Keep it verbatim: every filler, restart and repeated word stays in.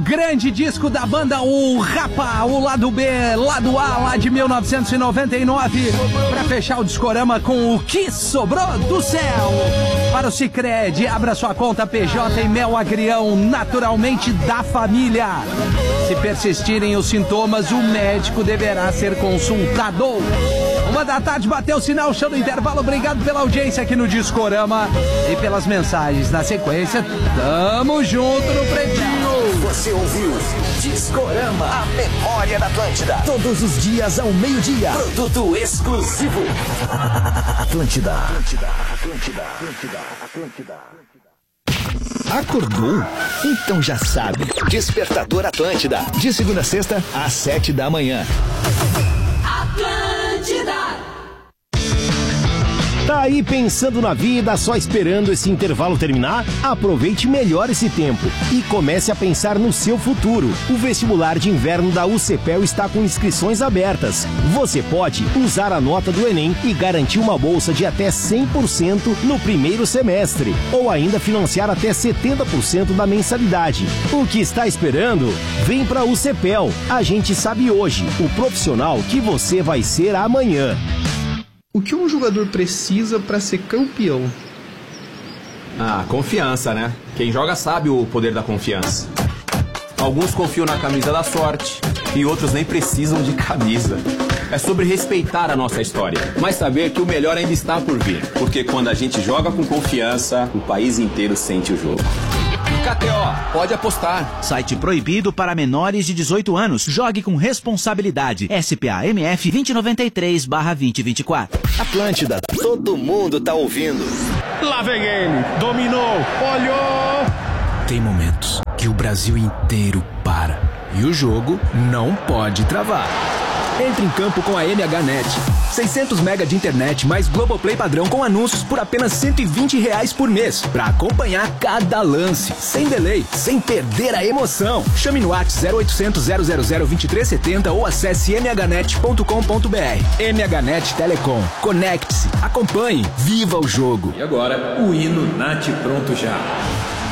grande disco da banda O Rapa, o lado B, lado A, lá de mil novecentos e noventa e nove, para fechar o discorama com O Que Sobrou do Céu. Para o Sicredi, abra sua conta P J em Mel Agrião, naturalmente da família. Se persistirem os sintomas, o médico deverá ser consultado. Uma da tarde, bateu o sinal, show do intervalo. Obrigado pela audiência aqui no Discorama e pelas mensagens. Na sequência, tamo junto no Pretinho. Você ouviu Discorama, a memória da Atlântida. Todos os dias ao meio-dia. Produto exclusivo. Atlântida. Atlântida, Atlântida, Atlântida, Atlântida. Acordou? Então já sabe. Despertador Atlântida. De segunda a sexta, às sete da manhã. Atlântida. Tá aí pensando na vida, só esperando esse intervalo terminar? Aproveite melhor esse tempo e comece a pensar no seu futuro. O vestibular de inverno da U C P E L está com inscrições abertas. Você pode usar a nota do Enem e garantir uma bolsa de até cem por cento no primeiro semestre, ou ainda financiar até setenta por cento da mensalidade. O que está esperando? Vem pra U C P E L. A gente sabe hoje o profissional que você vai ser amanhã. O que um jogador precisa para ser campeão? Ah, confiança, né? Quem joga sabe o poder da confiança. Alguns confiam na camisa da sorte e outros nem precisam de camisa. É sobre respeitar a nossa história, mas saber que o melhor ainda está por vir. Porque quando a gente joga com confiança, o país inteiro sente o jogo. K T O, pode apostar. Site proibido para menores de dezoito anos. Jogue com responsabilidade. S P A M F dois zero nove três barra dois zero dois quatro. Atlântida, todo mundo tá ouvindo. Lá vem ele, dominou, olhou. Tem momentos que o Brasil inteiro para e o jogo não pode travar. Entre em campo com a M H Net. seiscentos mega de internet mais Globoplay padrão com anúncios por apenas cento e vinte reais por mês. Pra acompanhar cada lance, sem delay, sem perder a emoção. Chame no WhatsApp zero oitocentos, zero zero zero, vinte e três setenta ou acesse m h net ponto com ponto b r. M H Net Telecom. Conecte-se, acompanhe, viva o jogo. E agora, o hino Nath Pronto Já.